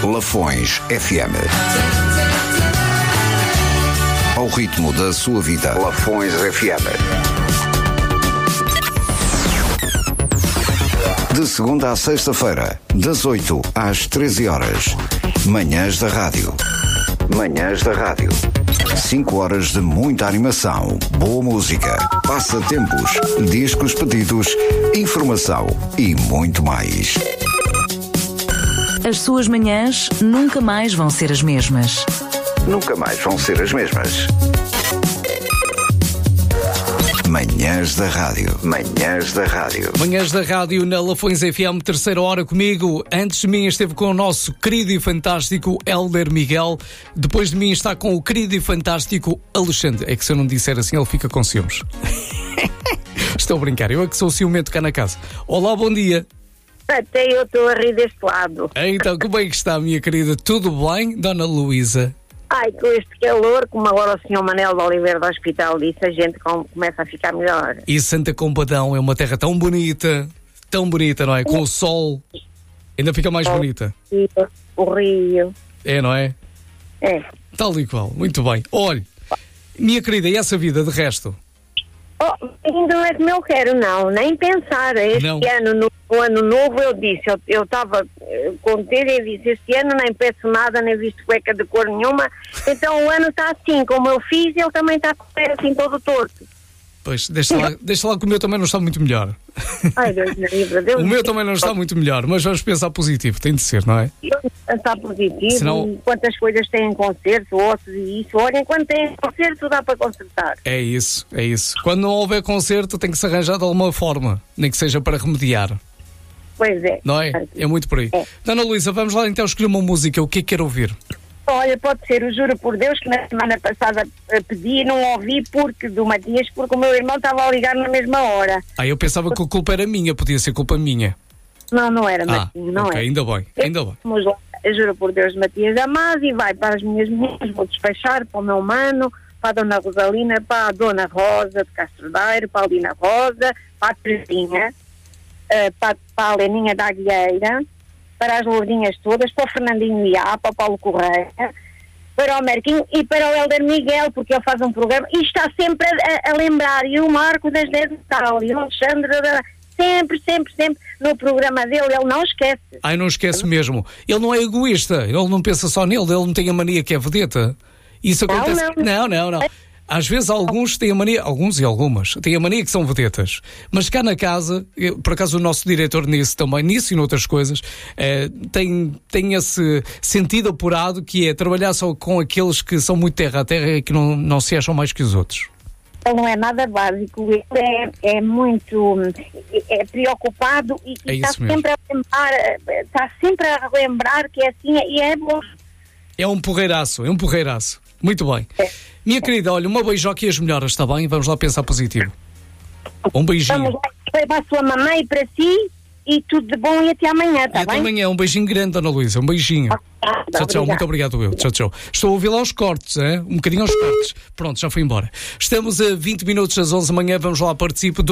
Lafões FM. Ao ritmo da sua vida. Lafões FM. De segunda à sexta-feira, das 8 às 13 horas. Manhãs da Rádio. Manhãs da Rádio. 5 horas de muita animação, boa música, passatempos, discos pedidos, informação e muito mais. As suas manhãs nunca mais vão ser as mesmas. Nunca mais vão ser as mesmas. Manhãs da Rádio. Manhãs da Rádio. Manhãs da Rádio na Lafões FM, terceira hora comigo. Antes de mim esteve com o nosso querido e fantástico Hélder Miguel. Depois de mim está com o querido e fantástico Alexandre. É que se eu não disser assim ele fica com ciúmes. Estou a brincar, eu é que sou ciumento cá na casa. Olá, bom dia. Até eu estou a rir deste lado. Então, como é que está, minha querida? Tudo bem, Dona Luísa? Ai, com este calor, como agora o Sr. Manel de Oliveira do Hospital disse, a gente começa a ficar melhor. E Santa Combadão é uma terra tão bonita, não é? Com o sol, ainda fica mais bonita. O Rio. É, não é? É. Tal e qual, muito bem. Olha, minha querida, e essa vida de resto? Oh, ainda não é como eu quero, não, nem pensar. Este ano, no ano novo, eu disse, eu estava contente e disse, este ano nem peço nada, nem visto cueca de cor nenhuma, então o ano está assim, como eu fiz, ele também está a correr assim todo torto. Pois, deixa lá que o meu também não está muito melhor. Ai, Deus me livre, Deus. O meu também não está muito melhor, mas vamos pensar positivo, tem de ser, não é? Está positivo, senão... quantas coisas têm conserto, ossos e isso, olha, enquanto tem conserto dá para consertar. É isso. Quando não houver conserto tem que se arranjar de alguma forma, nem que seja para remediar. Pois é. Não é? É muito por aí. É. Dona Luísa, vamos lá então escolher uma música, o que é que quer ouvir? Olha, pode ser o Juro por Deus, que na semana passada pedi e não ouvi porque o meu irmão estava a ligar na mesma hora. Eu pensava que a culpa era minha, podia ser culpa minha. Não era, Matias, não okay, é. Ainda bem. Vamos lá, Juro por Deus de Matias Damasio e vai para as minhas meninas, vou despachar para o meu mano, para a Dona Rosalina, para a Dona Rosa de Castro Daire, para a Alina Rosa, para a Terezinha, para a Leninha da Aguieira, para as Lourdinhas todas, para o Fernandinho Iá, para o Paulo Correia, para o Merquinho e para o Hélder Miguel, porque ele faz um programa e está sempre a lembrar, e o Marco das 10 de tal, e o Alexandre, sempre no programa dele, ele não esquece. Não esquece mesmo. Ele não é egoísta, ele não pensa só nele, ele não tem a mania que é vedeta. Isso acontece... Não. Às vezes alguns têm a mania, alguns e algumas, têm a mania que são vedetas. Mas cá na casa, por acaso o nosso diretor nisso e noutras coisas, tem esse sentido apurado que é trabalhar só com aqueles que são muito terra a terra e que não se acham mais que os outros. Ele não é nada básico, ele é muito preocupado e está sempre a relembrar que é assim e é bom. É um porreiraço. Muito bem. Minha querida, olha, uma beijoca e as melhoras, está bem? Vamos lá pensar positivo. Um beijinho. Vamos lá, para a sua mamãe e para si, e tudo de bom e até amanhã, está bem? Até amanhã, um beijinho grande, Dona Luísa, um beijinho. Tchau, muito obrigado eu. Tchau. Estou a ouvir lá aos cortes, um bocadinho aos cortes. Pronto, já foi embora. Estamos a 20 minutos das 11 da manhã, vamos lá, participe,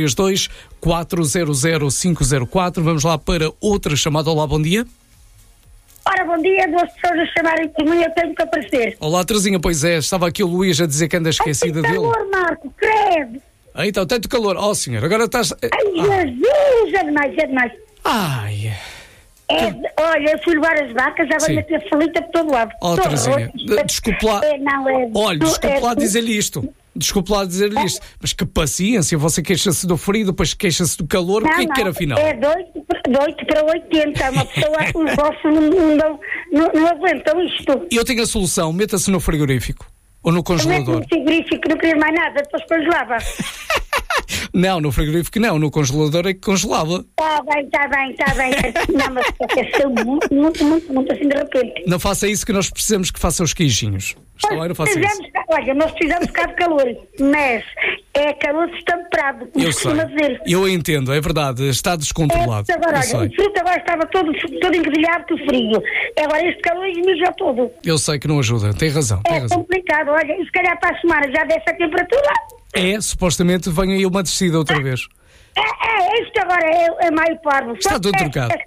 232-400-504. Vamos lá para outra chamada. Olá, bom dia. Ora, bom dia, duas pessoas a chamarem por mim, eu tenho que aparecer. Olá, Terezinha, pois é, estava aqui o Luís a dizer que anda esquecida dele. Tanto calor, Marco, credo. Então, tanto calor. Senhor, agora estás... Ai, Jesus, é demais. Ai... Olha, eu fui levar as vacas, já vai ter falita por todo lado. Terezinha, desculpe lá. Olha, desculpe lá dizer-lhe isto. Mas que paciência, você queixa-se do frio, depois queixa-se do calor, o que é que quer afinal? É de 8 para 80, uma pessoa, os ossos não aguentam isto. Eu tenho a solução, meta-se no frigorífico ou no congelador. No frigorífico não queria mais nada, depois congelava. Não, no frigorífico não, no congelador é que congelava. Está bem. Não, mas aconteceu muito assim de repente. Não faça isso que nós precisamos que faça os queijinhos. Não faça isso. Olha, nós precisamos ficar de calor, mas é calor estamperado, como costuma dizer. Eu entendo, é verdade, está descontrolado. Agora, olha, o fruto agora estava todo engrelhado com frio. Agora este calor esmija todo. Eu sei que não ajuda, tem razão. É complicado, olha, e se calhar para a semana já desce a temperatura. Supostamente vem aí uma descida outra vez. Isto agora é meio parvo. Está tudo trocado.